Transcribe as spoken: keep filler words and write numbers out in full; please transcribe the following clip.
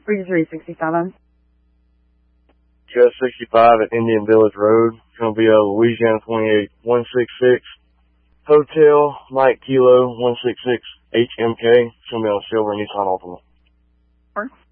three sixty-seven. Jet sixty-five at Indian Village Road. It's going to be a Louisiana twenty-eight one sixty-six. Hotel Mike Kilo one six six H M K. It's going to be on a silver Nissan Altima. Or